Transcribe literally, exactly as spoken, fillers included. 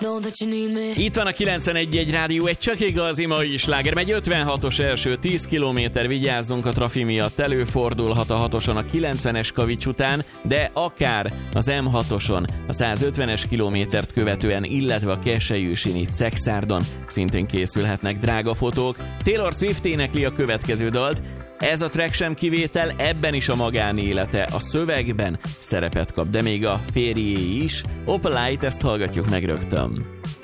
Itt van a kilencvenegy egy rádió, egy csak igazi mai sláger. Megy ötvenhatos első tíz kilométer, vigyázzunk, a trafi miatt előfordulhat a hatoson a kilencvenes Kavics után, de akár az em hatoson a százötvenes kilométert követően, illetve a Kesselyűsin itt Szekszárdon szintén készülhetnek drága fotók. Taylor Swift énekli a következő dalt. Ez a track sem kivétel, ebben is a magánélete a szövegben szerepet kap, de még a férjé is. Opalite, ezt hallgatjuk meg rögtön.